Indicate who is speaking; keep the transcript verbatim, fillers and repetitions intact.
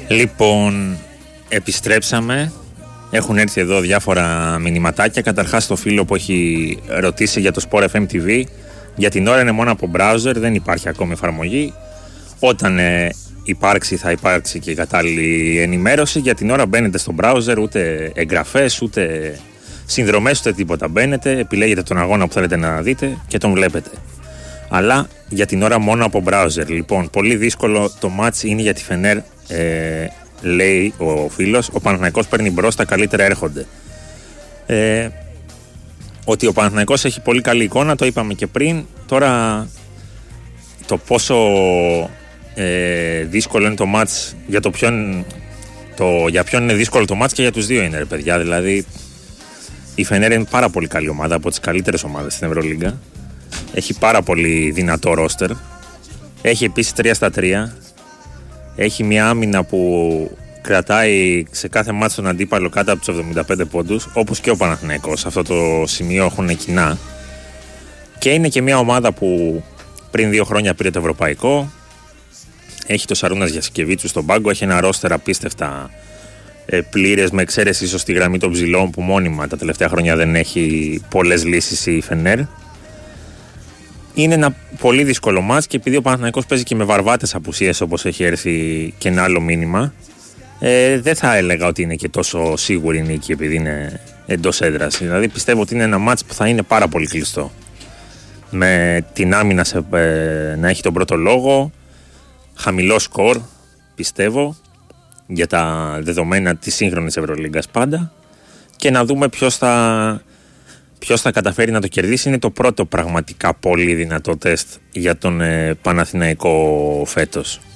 Speaker 1: Λοιπόν, επιστρέψαμε. Έχουν έρθει εδώ διάφορα μηνυματάκια. Καταρχάς το φίλο που έχει ρωτήσει για το Sport εφ εμ τι βι. Για την ώρα είναι μόνο από browser, δεν υπάρχει ακόμη εφαρμογή. Όταν ε, υπάρξει θα υπάρξει και η κατάλληλη ενημέρωση. Για την ώρα μπαίνετε στο browser, ούτε εγγραφές, ούτε συνδρομές, ούτε τίποτα. Μπαίνετε, επιλέγετε τον αγώνα που θέλετε να δείτε και τον βλέπετε. Αλλά για την ώρα μόνο από browser. Λοιπόν, πολύ δύσκολο το match είναι για τη Φενέρ, ε, λέει ο φίλος. Ο Παναθηναϊκός παίρνει μπρος, τα καλύτερα έρχονται. Ε, ότι ο Παναθηναϊκός έχει πολύ καλή εικόνα, το είπαμε και πριν. Τώρα το πόσο ε, δύσκολο είναι το match, για, το ποιον, το, για ποιον είναι δύσκολο το match και για τους δύο είναι, ρε παιδιά. Δηλαδή η Φενέρ είναι πάρα πολύ καλή ομάδα, από τις καλύτερες ομάδες στην Ευρωλίγκα. Έχει πάρα πολύ δυνατό ρόστερ. Έχει επίσης τρία στα τρία. Έχει μια άμυνα που κρατάει σε κάθε μάτσο τον αντίπαλο κάτω από τους εβδομήντα πέντε πόντους, όπως και ο Παναθηναϊκός. Σε αυτό το σημείο έχουν κοινά. Και είναι και μια ομάδα που πριν δύο χρόνια πήρε το ευρωπαϊκό. Έχει το Σαρούνας Γιασκεβίτσου στον πάγκο. Έχει ένα ρόστερ απίστευτα ε, πλήρες, με εξαίρεση ίσως τη γραμμή των ψηλών που μόνιμα τα τελευταία χρόνια δεν έχει πολλές λύσεις η Φενέρ. Είναι ένα πολύ δύσκολο μάτς και επειδή ο Παναθηναϊκός παίζει και με βαρβάτες απουσίες, όπως έχει έρθει και ένα άλλο μήνυμα, ε, δεν θα έλεγα ότι είναι και τόσο σίγουρη νίκη επειδή είναι εντός έδρας. Δηλαδή πιστεύω ότι είναι ένα μάτς που θα είναι πάρα πολύ κλειστό. Με την άμυνα σε, ε, να έχει τον πρώτο λόγο, χαμηλό σκορ πιστεύω για τα δεδομένα της σύγχρονης Ευρωλίγκας πάντα, και να δούμε ποιος θα... Ποιος θα καταφέρει να το κερδίσει. Είναι το πρώτο πραγματικά πολύ δυνατό τεστ για τον ε, Παναθηναϊκό φέτος.